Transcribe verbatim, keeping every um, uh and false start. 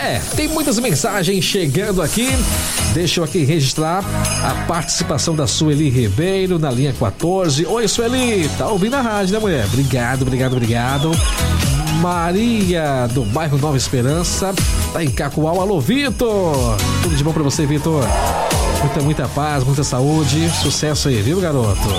É, tem muitas mensagens chegando aqui. Deixa eu aqui registrar a participação da Sueli Ribeiro na linha quatorze. Oi, Sueli, tá ouvindo a rádio, né, mulher? Obrigado, obrigado, obrigado. Maria, do bairro Nova Esperança, tá em Cacoal. Alô, Vitor! Tudo de bom pra você, Vitor? Muita, muita paz, muita saúde, sucesso aí, viu, garoto?